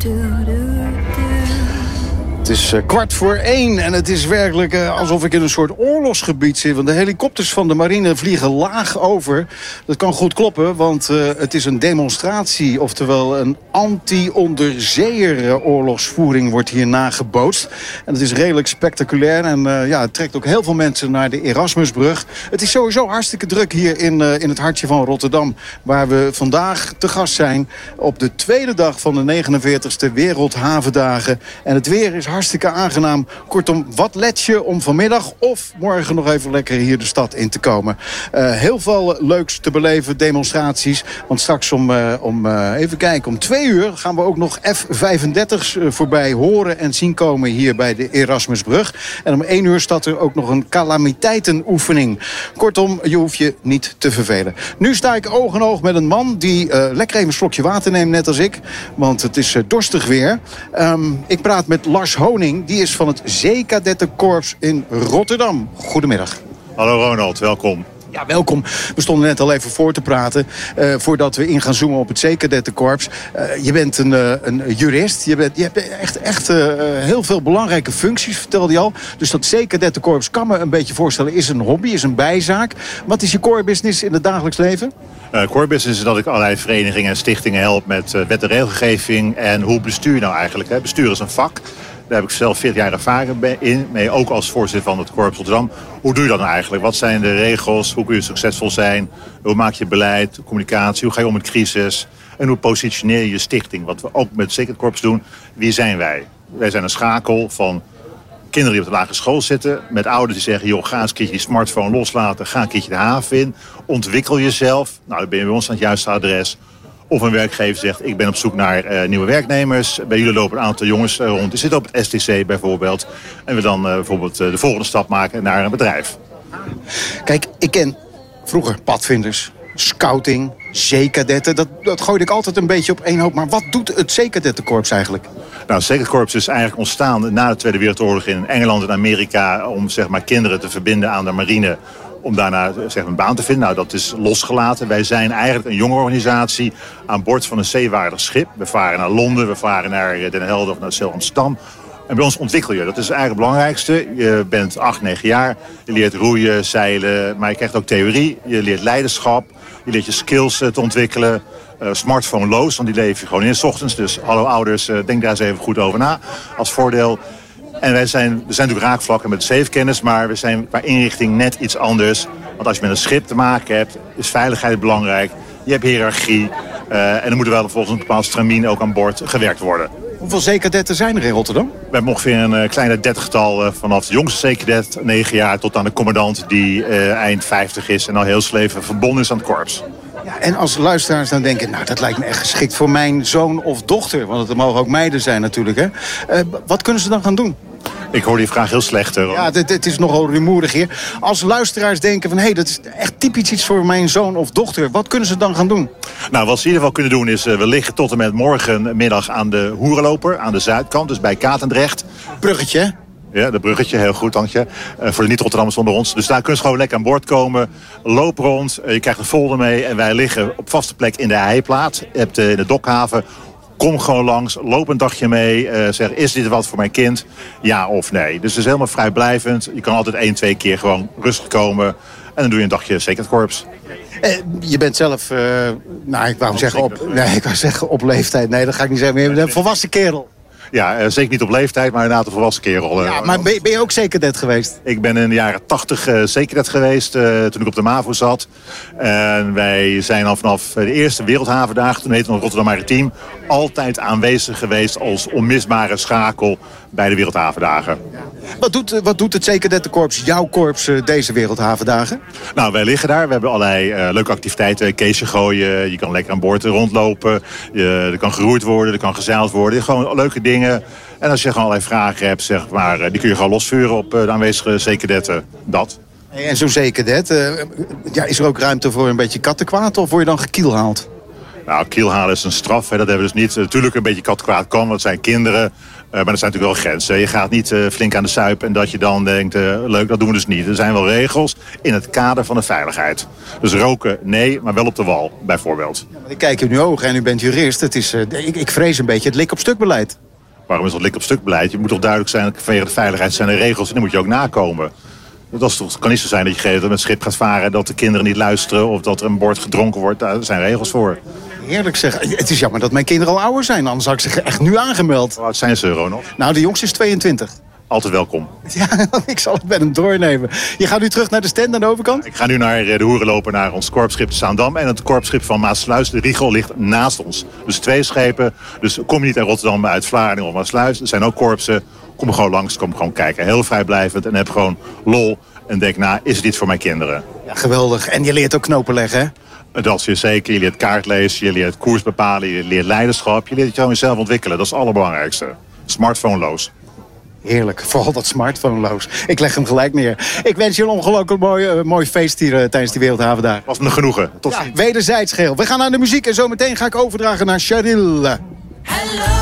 Het is 1:15 en het is werkelijk alsof ik in een soort oorlogsgebied zit. Want de helikopters van de marine vliegen laag over. Dat kan goed kloppen, want het is een demonstratie. Oftewel een anti-onderzeeër oorlogsvoering wordt hier nagebootst. En het is redelijk spectaculair. En het trekt ook heel veel mensen naar de Erasmusbrug. Het is sowieso hartstikke druk hier in het hartje van Rotterdam. Waar we vandaag te gast zijn op de tweede dag van de 49e Wereldhavendagen. En het weer is hartstikke aangenaam. Kortom, wat let je om vanmiddag of morgen nog even lekker hier de stad in te komen. Heel veel leuks te beleven, demonstraties. Want straks even kijken, om 2 uur gaan we ook nog F-35's voorbij horen en zien komen hier bij de Erasmusbrug. En om 1 uur staat er ook nog een calamiteitenoefening. Kortom, je hoeft je niet te vervelen. Nu sta ik oog in oog met een man die lekker even een slokje water neemt, net als ik. Want het is dorstig weer. Ik praat met Lars Honing, die is van het Zeekadettenkorps in Rotterdam. Goedemiddag. Hallo Ronald, welkom. Ja, welkom. We stonden net al even voor te praten voordat we in gaan zoomen op het Zeekadettenkorps. Je bent een jurist. Je hebt echt heel veel belangrijke functies, vertelde je al. Dus dat Zeekadettenkorps, kan me een beetje voorstellen, is een hobby, is een bijzaak. Wat is je core business in het dagelijks leven? Core business is dat ik allerlei verenigingen en stichtingen help met wet en regelgeving. En hoe bestuur je nou eigenlijk? Hè? Bestuur is een vak. Daar heb ik zelf 40 jaar ervaring in. Mee ook als voorzitter van het Korps Rotterdam. Hoe doe je dat nou eigenlijk? Wat zijn de regels? Hoe kun je succesvol zijn? Hoe maak je beleid, communicatie? Hoe ga je om met crisis? En hoe positioneer je je stichting? Wat we ook met het Zeekadettenkorps doen. Wie zijn wij? Wij zijn een schakel van kinderen die op de lagere school zitten. Met ouders die zeggen, joh, ga eens een keertje die smartphone loslaten. Ga een keertje de haven in. Ontwikkel jezelf. Nou, dan ben je bij ons aan het juiste adres. Of een werkgever zegt, ik ben op zoek naar nieuwe werknemers. Bij jullie lopen een aantal jongens rond. Die zitten op het STC bijvoorbeeld. En we dan bijvoorbeeld de volgende stap maken naar een bedrijf. Kijk, ik ken vroeger padvinders, scouting, zeekadetten. Dat gooide ik altijd een beetje op één hoop. Maar wat doet het Zeekadettenkorps eigenlijk? Nou, het Zeekadettenkorps is eigenlijk ontstaan na de Tweede Wereldoorlog in Engeland en Amerika. Om zeg maar kinderen te verbinden aan de marine. Om daarna zeg, een baan te vinden. Nou, dat is losgelaten. Wij zijn eigenlijk een jonge organisatie aan boord van een zeewaardig schip. We varen naar Londen, we varen naar Den Helder of naar Zeel Amsterdam. En bij ons ontwikkel je. Dat is eigenlijk het belangrijkste. Je bent 8, 9 jaar. Je leert roeien, zeilen. Maar je krijgt ook theorie. Je leert leiderschap. Je leert je skills te ontwikkelen. Smartphone-loos, want die leef je gewoon in 's ochtends. Dus hallo ouders, denk daar eens even goed over na. Als voordeel. En we zijn natuurlijk raakvlakken met zeekennis, maar we zijn qua inrichting net iets anders. Want als je met een schip te maken hebt, is veiligheid belangrijk. Je hebt hiërarchie. En er moet wel volgens een bepaald stramien ook aan boord gewerkt worden. Hoeveel zeekadetten zijn er in Rotterdam? We hebben ongeveer een kleine 30-tal vanaf de jongste zeekadet, 9 jaar, tot aan de commandant die eind 50 is en al heel zijn leven verbonden is aan het korps. Ja, en als luisteraars dan denken, nou, dat lijkt me echt geschikt voor mijn zoon of dochter. Want het mogen ook meiden zijn natuurlijk, hè. Wat kunnen ze dan gaan doen? Ik hoor die vraag heel slecht. Ja, het is nogal rumoerig hier. Als luisteraars denken van, dat is echt typisch iets voor mijn zoon of dochter. Wat kunnen ze dan gaan doen? Nou, wat ze in ieder geval kunnen doen is, we liggen tot en met morgenmiddag aan de Hoerenloper, aan de zuidkant, dus bij Katendrecht. Bruggetje, hè? Ja, dat bruggetje, heel goed, dank je. Voor de niet-Rotterdammers onder ons. Dus daar kunnen ze gewoon lekker aan boord komen. Loop rond, je krijgt een folder mee. En wij liggen op vaste plek in de heiplaat. Je hebt in de dokhaven. Kom gewoon langs, loop een dagje mee. Zeg, is dit wat voor mijn kind? Ja of nee. Dus het is helemaal vrijblijvend. Je kan altijd 1, 2 keer gewoon rustig komen. En dan doe je een dagje Zeekadettenkorps. Je bent zelf, ik wou zeggen op leeftijd. Nee, dat ga ik niet zeggen. Je bent een volwassen kerel. Ja, zeker niet op leeftijd, maar inderdaad een volwassen kerel. Ja, maar ben je ook zeekadet geweest? Ik ben in de jaren 80 zeekadet geweest, toen ik op de MAVO zat. En wij zijn al vanaf de eerste Wereldhavendagen, toen heette het nog Rotterdam Maritiem, altijd aanwezig geweest als onmisbare schakel bij de Wereldhavendagen. Wat doet het Zeekadettenkorps, jouw korps, deze Wereldhavendagen? Nou, wij liggen daar. We hebben allerlei leuke activiteiten. Keesje gooien, je kan lekker aan boord rondlopen. Er kan geroeid worden, er kan gezeild worden. Gewoon leuke dingen. En als je gewoon allerlei vragen hebt, zeg maar, die kun je gewoon losvuren op de aanwezige zeekadetten. Dat. En zo'n zeekadet, is er ook ruimte voor een beetje kattenkwaad of word je dan gekielhaald? Nou, kielhalen is een straf. Hè. Dat hebben we dus niet. Natuurlijk een beetje kat kwaad kan, want het zijn kinderen. Maar er zijn natuurlijk wel grenzen. Je gaat niet flink aan de suip en dat je dan denkt, leuk, dat doen we dus niet. Er zijn wel regels in het kader van de veiligheid. Dus roken, nee, maar wel op de wal, bijvoorbeeld. Ja, maar ik kijk in uw ogen en u bent jurist. Het is, ik vrees een beetje het lik-op-stuk beleid. Waarom is dat lik-op-stuk beleid? Je moet toch duidelijk zijn, vanwege de veiligheid zijn er regels en die moet je ook nakomen. Het kan niet zo zijn dat je met het schip gaat varen, dat de kinderen niet luisteren of dat er een bord gedronken wordt. Daar zijn regels voor. Heerlijk zeg. Het is jammer dat mijn kinderen al ouder zijn. Anders had ik ze echt nu aangemeld. Hoe oud zijn ze, Ronald? Nou, de jongste is 22. Altijd welkom. Ja, ik zal het met hem doornemen. Je gaat nu terug naar de stand aan de overkant? Ik ga nu naar de Hoerenloper, naar ons korpsschip de Zaandam. En het korpsschip van Maassluis, de Rigel, ligt naast ons. Dus 2 schepen. Dus kom je niet uit Rotterdam, uit Vlaardingen of Maassluis. Er zijn ook korpsen. Kom er gewoon langs, kom gewoon kijken. Heel vrijblijvend en heb gewoon lol. En denk na, is het iets voor mijn kinderen? Ja, geweldig. En je leert ook knopen leggen, hè? Dat is zeker. Je leert kaartlezen, je leert koers bepalen, je leert leiderschap. Je leert het gewoon jezelf ontwikkelen. Dat is het allerbelangrijkste. Smartphoneloos. Heerlijk, vooral dat smartphoneloos. Ik leg hem gelijk neer. Ik wens je een ongelooflijk mooi feest hier tijdens die Wereldhavendagen. Was me genoegen. Tot ziens. Wederzijds geheel. We gaan naar de muziek en zometeen ga ik overdragen naar Cheryl. Hello.